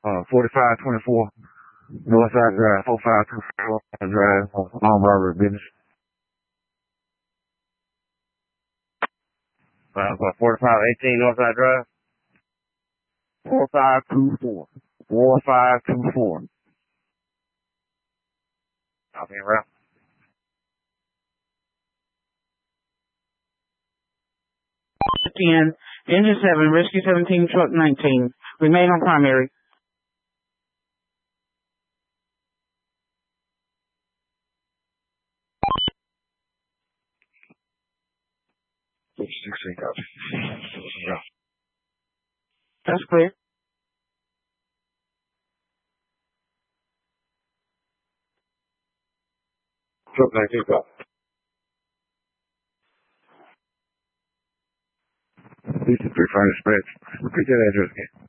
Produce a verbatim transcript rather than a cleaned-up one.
uh, forty-five twenty-four Northside Drive, four five two four Drive, armed robbery business. Uh, forty-five eighteen Northside Drive. four five two four. four five two four. I'll be around. ten, engine seven, rescue seventeen, truck nineteen. Remain on primary. That's clear. Truck nineteen, go. These are three final specs. Repeat that address again.